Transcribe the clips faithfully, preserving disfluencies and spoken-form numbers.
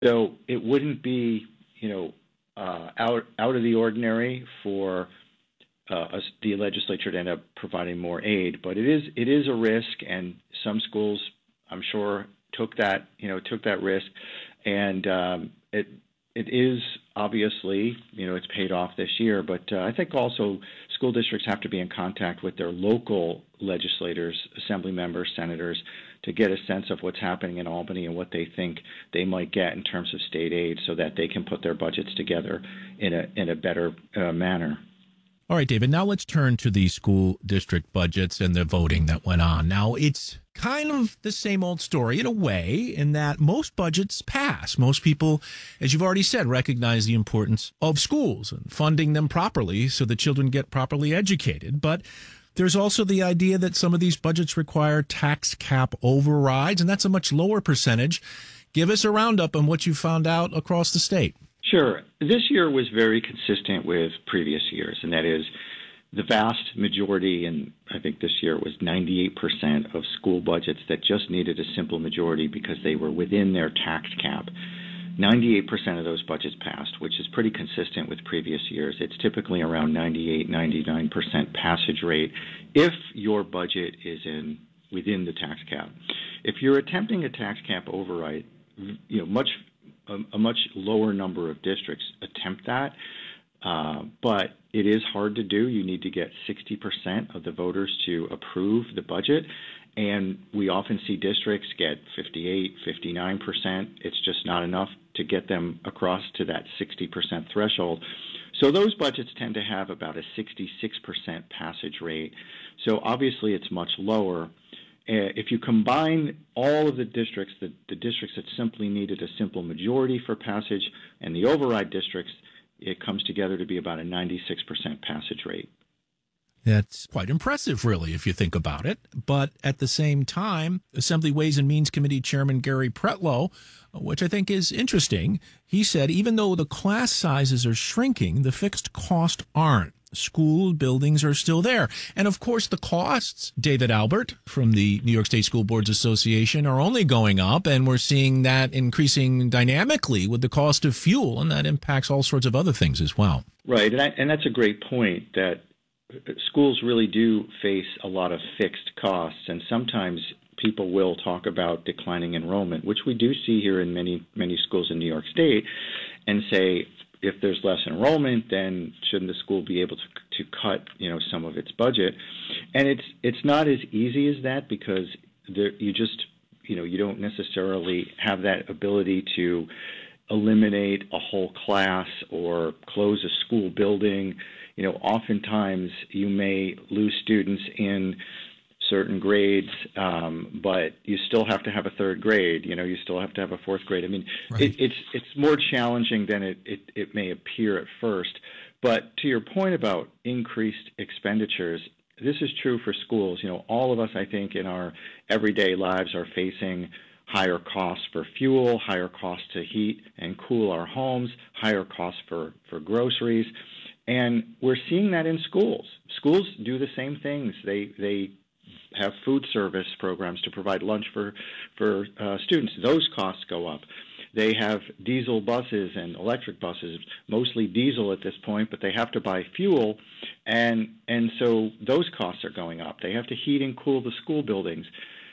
So it wouldn't be, you know, uh, out out of the ordinary for uh, us, the legislature to end up providing more aid, but it is it is a risk, and some schools, I'm sure, took that you know took that risk, and um, it it is obviously you know it's paid off this year. But uh, I think also school districts have to be in contact with their local legislators, assembly members, senators, to get a sense of what's happening in Albany and what they think they might get in terms of state aid, so that they can put their budgets together in a in a better uh, manner. All right, David, now let's turn to the school district budgets and the voting that went on. Now, it's kind of the same old story in a way, in that most budgets pass. Most people, as you've already said, recognize the importance of schools and funding them properly so the children get properly educated. But there's also the idea that some of these budgets require tax cap overrides, and that's a much lower percentage. Give us a roundup on what you found out across the state. Sure. This year was very consistent with previous years, and that is the vast majority, and I think this year it was ninety-eight percent of school budgets that just needed a simple majority because they were within their tax cap. ninety-eight percent of those budgets passed, which is pretty consistent with previous years. It's typically around ninety-eight, ninety-nine percent passage rate if your budget is in within the tax cap. If you're attempting a tax cap override, you know, much a, a much lower number of districts attempt that, uh, but it is hard to do. You need to get sixty percent of the voters to approve the budget, and we often see districts get fifty-eight, fifty-nine percent. It's just not enough to get them across to that sixty percent threshold. So those budgets tend to have about a sixty-six percent passage rate. So obviously it's much lower. Uh, if you combine all of the districts, the, the districts that simply needed a simple majority for passage and the override districts, it comes together to be about a ninety-six percent passage rate. That's quite impressive, really, if you think about it. But at the same time, Assembly Ways and Means Committee Chairman Gary Pretlow, which I think is interesting, he said even though the class sizes are shrinking, the fixed costs aren't. School buildings are still there. And of course, the costs, David Albert from the New York State School Boards Association, are only going up. And we're seeing that increasing dynamically with the cost of fuel. And that impacts all sorts of other things as well. Right. And, I, and that's a great point, that schools really do face a lot of fixed costs. And sometimes people will talk about declining enrollment, which we do see here in many, many schools in New York State, and say, if there's less enrollment, then shouldn't the school be able to to cut, you know, some of its budget? And it's it's not as easy as that, because there, you just, you know, you don't necessarily have that ability to eliminate a whole class or close a school building. You know, oftentimes you may lose students in certain grades, um, but you still have to have a third grade. You know, you still have to have a fourth grade. I mean, right. it, it's it's more challenging than it, it, it may appear at first. But to your point about increased expenditures, this is true for schools. You know, all of us, I think, in our everyday lives are facing higher costs for fuel, higher costs to heat and cool our homes, higher costs for, for groceries. And we're seeing that in schools. Schools do the same things. They they have food service programs to provide lunch for, for uh, students. Those costs go up. They have diesel buses and electric buses, mostly diesel at this point, but they have to buy fuel, and and so those costs are going up. They have to heat and cool the school buildings.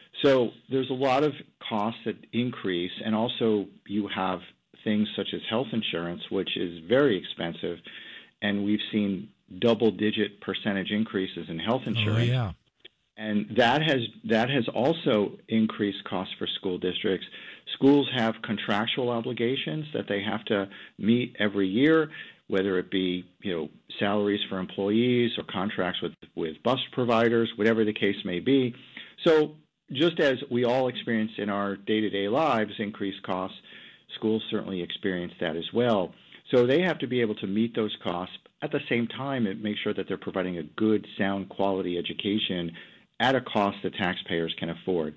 So there's a lot of costs that increase, and also you have things such as health insurance, which is very expensive, and we've seen double-digit percentage increases in health insurance. Oh, yeah. And that has that has also increased costs for school districts. Schools have contractual obligations that they have to meet every year, whether it be, you know, salaries for employees or contracts with, with bus providers, whatever the case may be. So just as we all experience in our day-to-day lives increased costs, schools certainly experience that as well. So they have to be able to meet those costs. At the same time, and make sure that they're providing a good, sound, quality education at a cost that taxpayers can afford.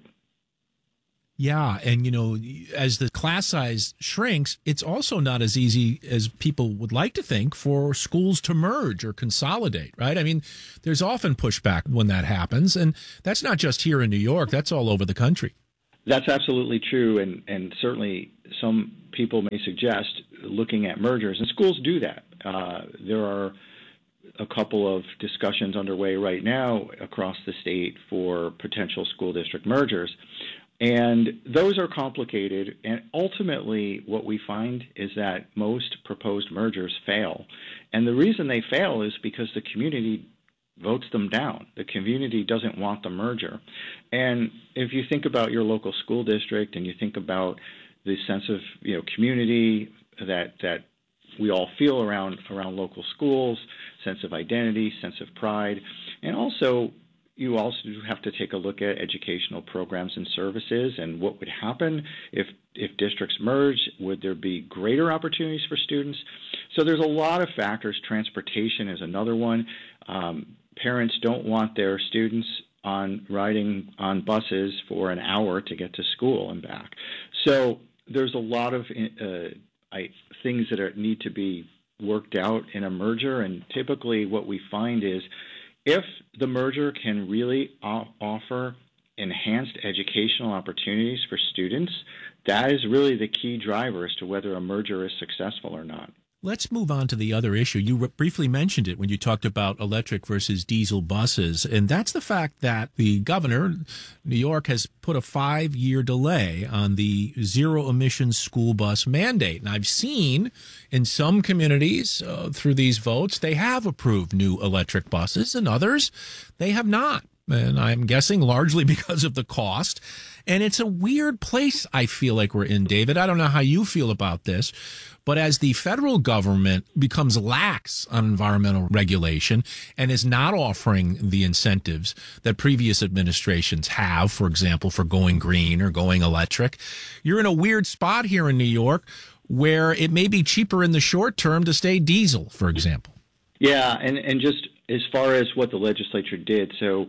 Yeah, and, you know, as the class size shrinks, it's also not as easy as people would like to think for schools to merge or consolidate, right? I mean, there's often pushback when that happens, and that's not just here in New York. That's all over the country. That's absolutely true, and, and certainly some people may suggest looking at mergers, and schools do that. Uh, there are a couple of discussions underway right now across the state for potential school district mergers, and those are complicated, and ultimately what we find is that most proposed mergers fail, and the reason they fail is because the community votes them down. The community doesn't want the merger. And if you think about your local school district and you think about the sense of, you know, community that that we all feel around around local schools, sense of identity, sense of pride, and also you also have to take a look at educational programs and services and what would happen if if districts merge. Would there be greater opportunities for students? So there's a lot of factors. Transportation is another one. Um, Parents don't want their students on riding on buses for an hour to get to school and back. So there's a lot of uh, I, things that are, need to be worked out in a merger, and typically what we find is if the merger can really offer enhanced educational opportunities for students, that is really the key driver as to whether a merger is successful or not. Let's move on to the other issue. You re- briefly mentioned it when you talked about electric versus diesel buses, and that's the fact that the governor, New York, has put a five-year delay on the zero-emission school bus mandate. And I've seen in some communities uh, through these votes, they have approved new electric buses, and others, they have not. And I'm guessing largely because of the cost. And it's a weird place I feel like we're in, David. I don't know how you feel about this, but as the federal government becomes lax on environmental regulation and is not offering the incentives that previous administrations have, for example, for going green or going electric, you're in a weird spot here in New York where it may be cheaper in the short term to stay diesel, for example. Yeah, and, and just as far as what the legislature did, so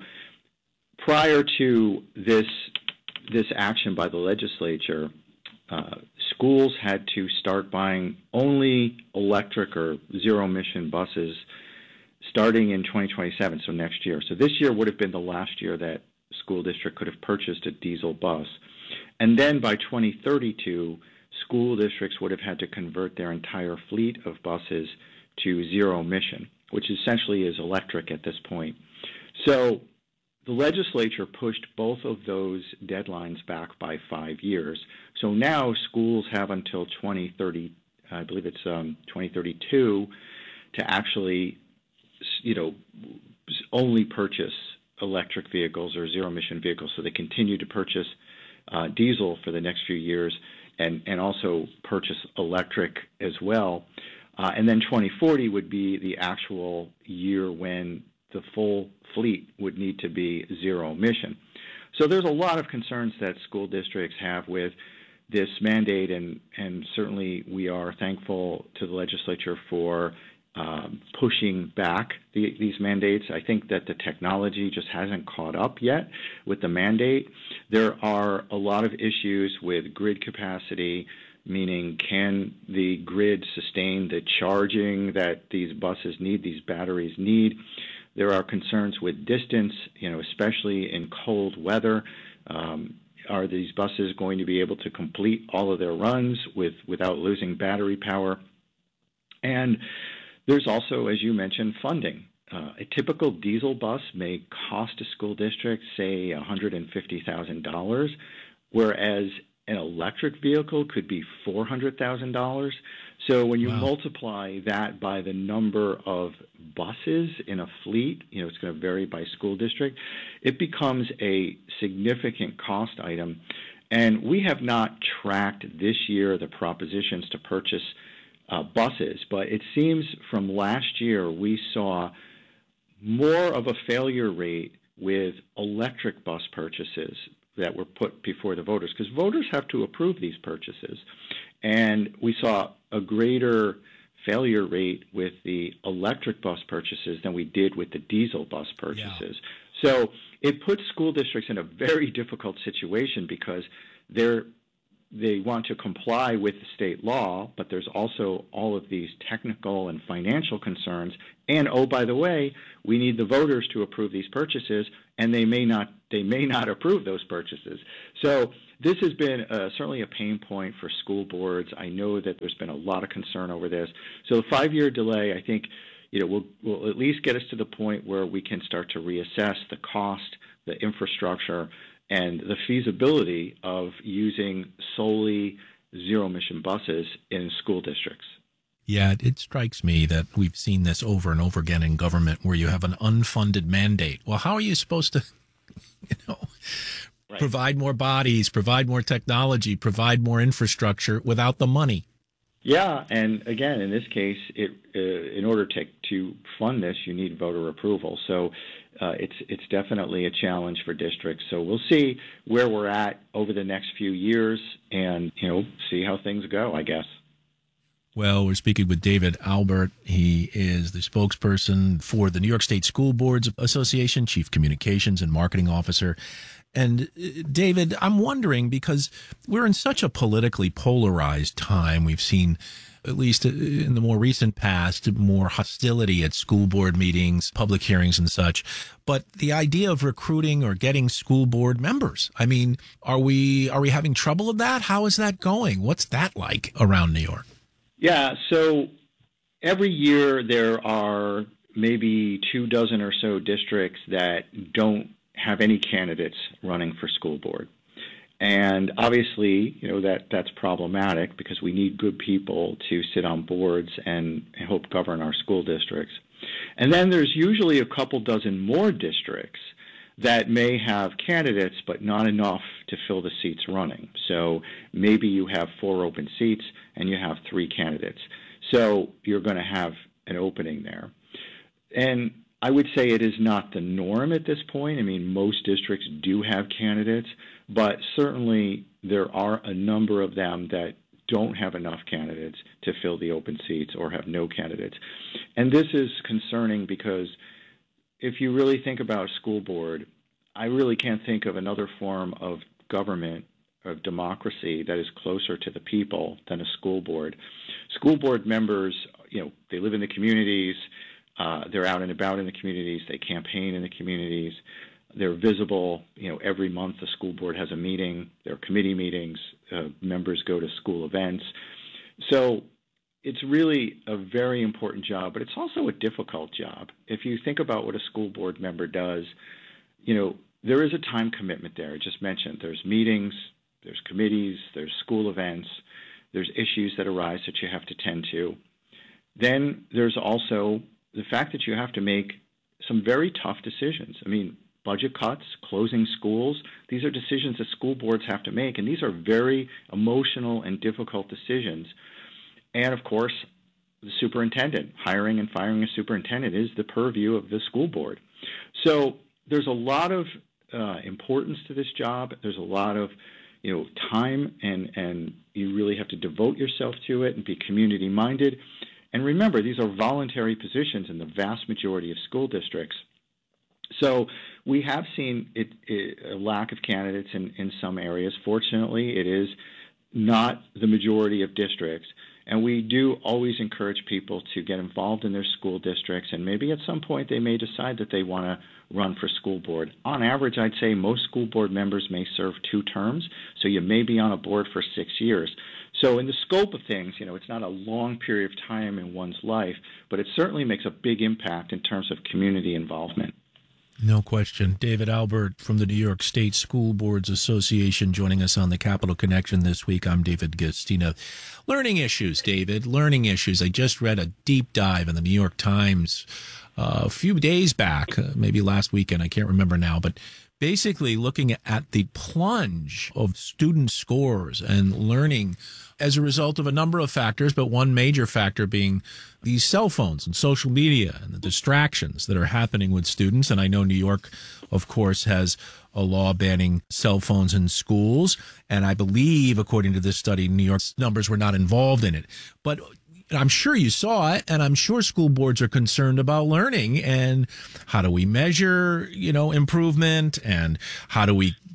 prior to this this action by the legislature, uh, schools had to start buying only electric or zero-emission buses starting in twenty twenty-seven, so next year. So this year would have been the last year that school district could have purchased a diesel bus. And then by twenty thirty-two, school districts would have had to convert their entire fleet of buses to zero-emission, which essentially is electric at this point. So the legislature pushed both of those deadlines back by five years. So now schools have until twenty thirty, I believe it's um, twenty thirty-two, to actually, you know, only purchase electric vehicles or zero-emission vehicles. So they continue to purchase uh, diesel for the next few years and, and also purchase electric as well. Uh, and then twenty forty would be the actual year when the full fleet would need to be zero emission. So there's a lot of concerns that school districts have with this mandate, and, and certainly we are thankful to the legislature for um, pushing back the, these mandates. I think that the technology just hasn't caught up yet with the mandate. There are a lot of issues with grid capacity, meaning can the grid sustain the charging that these buses need, these batteries need. There are concerns with distance, you know, especially in cold weather. Um, are these buses going to be able to complete all of their runs with without losing battery power? And there's also, as you mentioned, funding. Uh, a typical diesel bus may cost a school district, say, one hundred fifty thousand dollars, whereas an electric vehicle could be four hundred thousand dollars. So when you wow. multiply that by the number of buses in a fleet, you know, it's going to vary by school district, it becomes a significant cost item. And we have not tracked this year the propositions to purchase uh, buses, but it seems from last year we saw more of a failure rate with electric bus purchases that were put before the voters, because voters have to approve these purchases. And we saw a greater failure rate with the electric bus purchases than we did with the diesel bus purchases. Yeah. So it puts school districts in a very difficult situation because they're they want to comply with the state law, but there's also all of these technical and financial concerns. And oh, by the way, we need the voters to approve these purchases, and they may not they may not approve those purchases. So this has been uh, certainly a pain point for school boards. I know that there's been a lot of concern over this. So the five-year delay, I think, you know, will will at least get us to the point where we can start to reassess the cost, the infrastructure, and the feasibility of using solely zero-emission buses in school districts. Yeah, it strikes me that we've seen this over and over again in government where you have an unfunded mandate. Well, how are you supposed to, you know, right. provide more bodies, provide more technology, provide more infrastructure without the money? Yeah, and again, in this case, it, uh, in order to, to fund this, you need voter approval. So uh, it's it's definitely a challenge for districts. So we'll see where we're at over the next few years, and you know, see how things go, I guess. Well, we're speaking with David Albert. He is the spokesperson for the New York State School Boards Association, Chief Communications and Marketing Officer. And David, I'm wondering, because we're in such a politically polarized time, we've seen, at least in the more recent past, more hostility at school board meetings, public hearings and such. But the idea of recruiting or getting school board members, I mean, are we are we having trouble with that? How is that going? What's that like around New York? Yeah, so every year there are maybe two dozen or so districts that don't have any candidates running for school board. And obviously, you know, that that's problematic because we need good people to sit on boards and help govern our school districts. And then there's usually a couple dozen more districts that may have candidates but not enough to fill the seats running. So maybe you have four open seats and you have three candidates. So you're going to have an opening there. And I would say it is not the norm at this point. I mean, most districts do have candidates, but certainly there are a number of them that don't have enough candidates to fill the open seats or have no candidates. And this is concerning because if you really think about a school board, I really can't think of another form of government, of democracy, that is closer to the people than a school board. School board members, you know, they live in the communities, uh, they're out and about in the communities, they campaign in the communities, they're visible. You know, every month the school board has a meeting, there are committee meetings, uh, members go to school events. So it's really a very important job, but it's also a difficult job. If you think about what a school board member does, you know, there is a time commitment there. I just mentioned there's meetings, there's committees, there's school events, there's issues that arise that you have to tend to. Then there's also the fact that you have to make some very tough decisions. I mean, budget cuts, closing schools, these are decisions that school boards have to make, and these are very emotional and difficult decisions. And, of course, the superintendent, hiring and firing a superintendent is the purview of the school board. So there's a lot of uh, importance to this job. There's a lot of, you know, time, and, and you really have to devote yourself to it and be community-minded. And remember, these are voluntary positions in the vast majority of school districts. So we have seen it, it, a lack of candidates in, in some areas. Fortunately, it is not the majority of districts. And we do always encourage people to get involved in their school districts, and maybe at some point they may decide that they want to run for school board. On average, I'd say most school board members may serve two terms, so you may be on a board for six years. So in the scope of things, you know, it's not a long period of time in one's life, but it certainly makes a big impact in terms of community involvement. No question. David Albert from the New York State School Boards Association joining us on the Capital Connection this week. I'm David Gastina. Learning issues, David, learning issues. I just read a deep dive in the New York Times uh, a few days back, uh, maybe last weekend, I can't remember now, but basically looking at the plunge of student scores and learning as a result of a number of factors, but one major factor being these cell phones and social media and the distractions that are happening with students. And I know New York, of course, has a law banning cell phones in schools. And I believe, according to this study, New York's numbers were not involved in it. But I'm sure you saw it, and I'm sure school boards are concerned about learning and how do we measure, you know, improvement, and how do we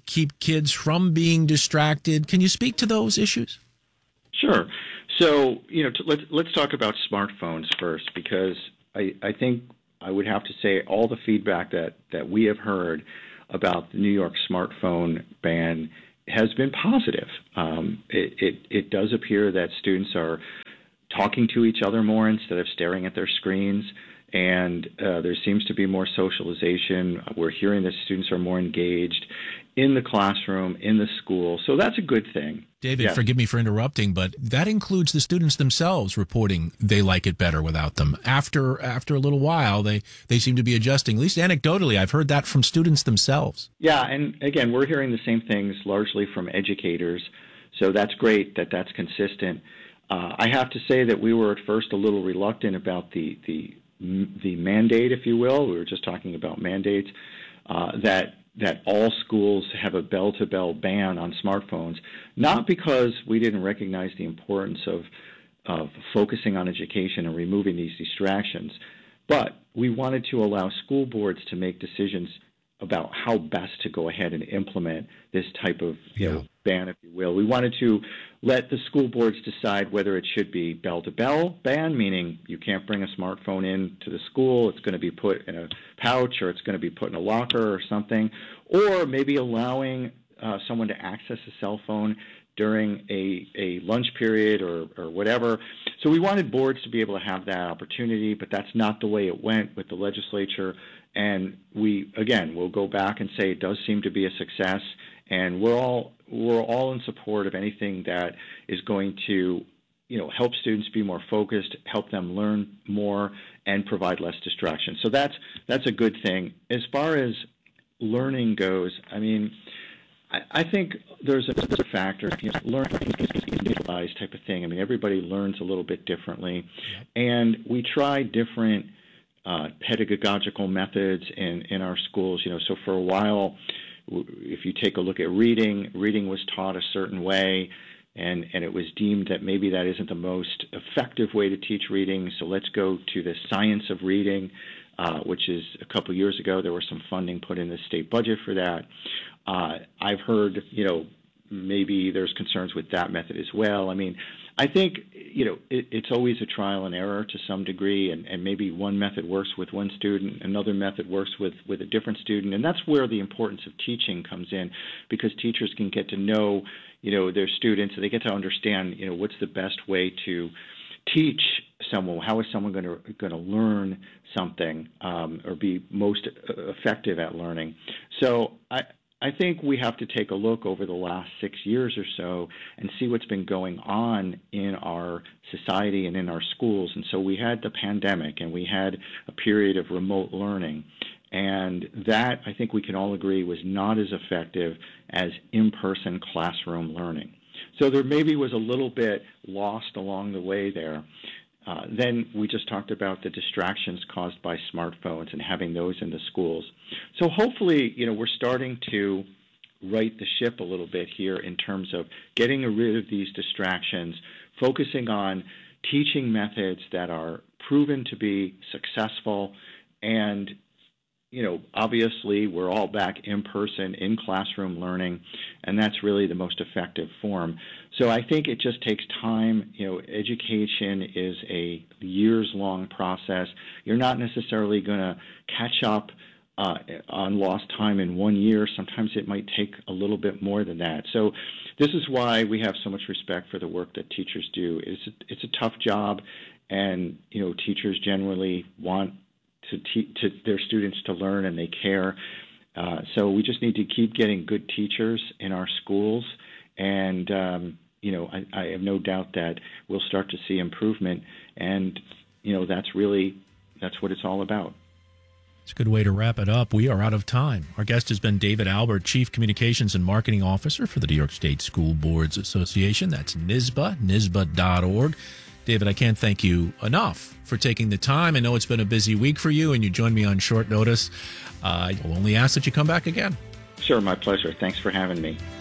keep kids from being distracted. Can you speak to those issues? Sure. So, you know, to, let's let's talk about smartphones first, because I, I think I would have to say all the feedback that, that we have heard about the New York smartphone ban has been positive. Um, it, it, it does appear that students are talking to each other more instead of staring at their screens, and uh, there seems to be more socialization. We're hearing that students are more engaged in the classroom, in the school, so that's a good thing. David, yes. Forgive me for interrupting, but that includes the students themselves reporting they like it better without them. After after a little while, they, they seem to be adjusting. At least anecdotally, I've heard that from students themselves. Yeah, and again, we're hearing the same things largely from educators, so that's great that that's consistent. Uh, I have to say that we were at first a little reluctant about the the the mandate, if you will. We were just talking about mandates, uh, that that all schools have a bell-to-bell ban on smartphones, not because we didn't recognize the importance of of focusing on education and removing these distractions, but we wanted to allow school boards to make decisions about how best to go ahead and implement this type of you yeah. know, ban, if you will. We wanted to let the school boards decide whether it should be bell-to-bell ban, meaning you can't bring a smartphone into the school, it's going to be put in a pouch, or it's going to be put in a locker or something, or maybe allowing uh, someone to access a cell phone during a, a lunch period or, or whatever. So we wanted boards to be able to have that opportunity, but that's not the way it went with the legislature. And we, again, we'll go back and say it does seem to be a success, and we're all we're all in support of anything that is going to, you know, help students be more focused, help them learn more, and provide less distraction. So that's that's a good thing. As far as learning goes, I mean, I, I think there's a, there's a factor. You know, learning is an individualized type of thing. I mean, everybody learns a little bit differently, and we try different Uh, pedagogical methods in, in our schools. You know, so for a while, if you take a look at reading, reading was taught a certain way, and, and it was deemed that maybe that isn't the most effective way to teach reading, so let's go to the science of reading, uh, which is a couple years ago, there was some funding put in the state budget for that. Uh, I've heard, you know, maybe there's concerns with that method as well. I mean, I think, you know, it, it's always a trial and error to some degree, and, and maybe one method works with one student, another method works with, with a different student, and that's where the importance of teaching comes in, because teachers can get to know, you know, their students, and they get to understand, you know, what's the best way to teach someone, how is someone going to going to learn something um, or be most effective at learning. So I I think we have to take a look over the last six years or so and see what's been going on in our society and in our schools. And so we had the pandemic, and we had a period of remote learning. And that, I think we can all agree, was not as effective as in-person classroom learning. So there maybe was a little bit lost along the way there. Uh, then we just talked about the distractions caused by smartphones and having those in the schools. So hopefully, you know, we're starting to right the ship a little bit here in terms of getting rid of these distractions, focusing on teaching methods that are proven to be successful, and you know, obviously we're all back in person, in classroom learning, and that's really the most effective form. So I think it just takes time. You know, education is a years-long process. You're not necessarily going to catch up uh, on lost time in one year. Sometimes it might take a little bit more than that. So this is why we have so much respect for the work that teachers do. It's a, it's a tough job, and you know, teachers generally want to, te- to their students to learn, and they care. Uh, so we just need to keep getting good teachers in our schools, and um, you know, I, I have no doubt that we'll start to see improvement, and you know, that's really that's what it's all about. It's a good way to wrap it up. We are out of time. Our guest has been David Albert, Chief Communications and Marketing Officer for the New York State School Boards Association. That's N S B A, N S B A dot org. David, I can't thank you enough for taking the time. I know it's been a busy week for you, and you joined me on short notice. Uh, I will only ask that you come back again. Sure, my pleasure. Thanks for having me.